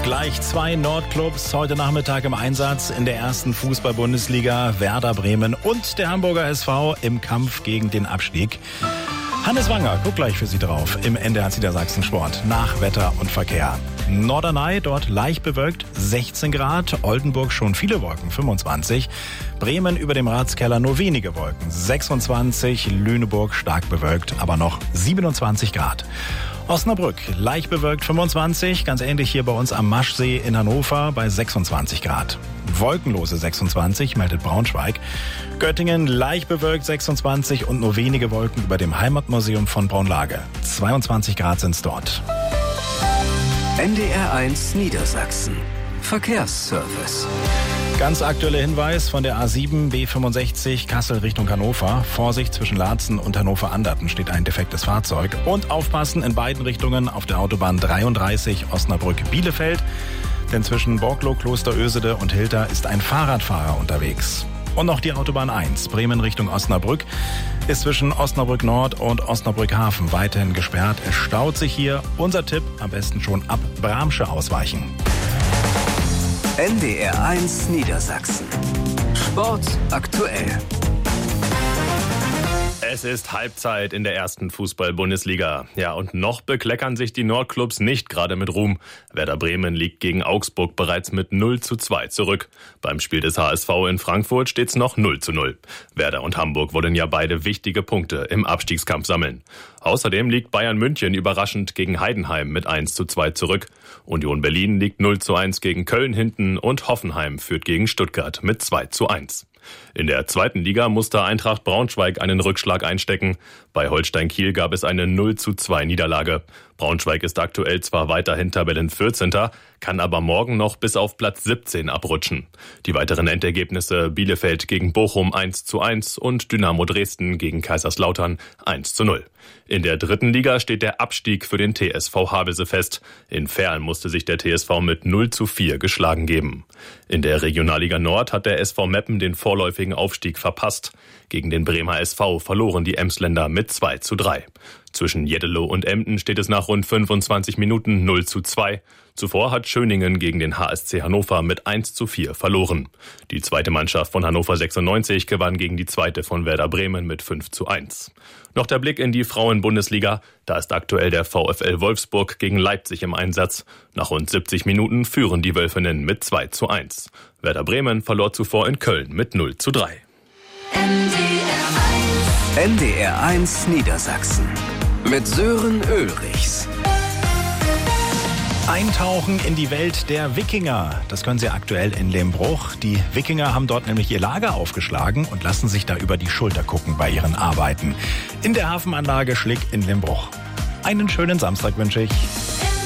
Gleich 2 Nordclubs heute Nachmittag im Einsatz in der ersten Fußball-Bundesliga. Werder Bremen und der Hamburger SV im Kampf gegen den Abstieg. Hannes Wanger guckt gleich für Sie drauf im NDR Niedersachsen Sport nach Wetter und Verkehr. Norderney, dort leicht bewölkt, 16 Grad. Oldenburg schon viele Wolken, 25. Bremen über dem Ratskeller nur wenige Wolken, 26. Lüneburg stark bewölkt, aber noch 27 Grad. Osnabrück leicht bewölkt, 25. Ganz ähnlich hier bei uns am Maschsee in Hannover bei 26 Grad. Wolkenlose 26 meldet Braunschweig. Göttingen leicht bewölkt 26 und nur wenige Wolken über dem Heimatmuseum von Braunlage. 22 Grad sind's dort. NDR1 Niedersachsen. Verkehrsservice. Ganz aktueller Hinweis von der A7 B65 Kassel Richtung Hannover. Vorsicht, zwischen Laatzen und Hannover-Anderten steht ein defektes Fahrzeug. Und aufpassen in beiden Richtungen auf der Autobahn 33 Osnabrück-Bielefeld. Denn zwischen Borglow, Klosterösede und Hilter ist ein Fahrradfahrer unterwegs. Und noch die Autobahn 1, Bremen Richtung Osnabrück, ist zwischen Osnabrück Nord und Osnabrück Hafen weiterhin gesperrt. Es staut sich hier. Unser Tipp, am besten schon ab Bramsche ausweichen. NDR1 Niedersachsen. Sport aktuell. Es ist Halbzeit in der ersten Fußball-Bundesliga. Ja, und noch bekleckern sich die Nordclubs nicht gerade mit Ruhm. Werder Bremen liegt gegen Augsburg bereits mit 0:2 zurück. Beim Spiel des HSV in Frankfurt steht's noch 0:0. Werder und Hamburg wollen ja beide wichtige Punkte im Abstiegskampf sammeln. Außerdem liegt Bayern München überraschend gegen Heidenheim mit 1:2 zurück. Union Berlin liegt 0:1 gegen Köln hinten und Hoffenheim führt gegen Stuttgart mit 2:1. In der zweiten Liga musste Eintracht Braunschweig einen Rückschlag einstecken. Bei Holstein Kiel gab es eine 0:2 Niederlage. Braunschweig ist aktuell zwar weiterhin Tabellen-14., kann aber morgen noch bis auf Platz 17 abrutschen. Die weiteren Endergebnisse: Bielefeld gegen Bochum 1:1 und Dynamo Dresden gegen Kaiserslautern 1:0. In der dritten Liga steht der Abstieg für den TSV Havelse fest. In Verl musste sich der TSV mit 0:4 geschlagen geben. In der Regionalliga Nord hat der SV Meppen den vorläufigen Aufstieg verpasst. Gegen den Bremer SV verloren die Emsländer mit 2:3. Zwischen Jeddelo und Emden steht es nach rund 25 Minuten 0:2. Zuvor hat Schöningen gegen den HSC Hannover mit 1:4 verloren. Die zweite Mannschaft von Hannover 96 gewann gegen die zweite von Werder Bremen mit 5:1. Noch der Blick in die Frauen-Bundesliga. Da ist aktuell der VfL Wolfsburg gegen Leipzig im Einsatz. Nach rund 70 Minuten führen die Wölfinnen mit 2:1. Werder Bremen verlor zuvor in Köln mit 0:3. NDR1 Niedersachsen. Mit Sören Ulrichs. Eintauchen in die Welt der Wikinger. Das können Sie aktuell in Lehmbruch. Die Wikinger haben dort nämlich ihr Lager aufgeschlagen und lassen sich da über die Schulter gucken bei ihren Arbeiten. In der Hafenanlage Schlick in Lehmbruch. Einen schönen Samstag wünsche ich.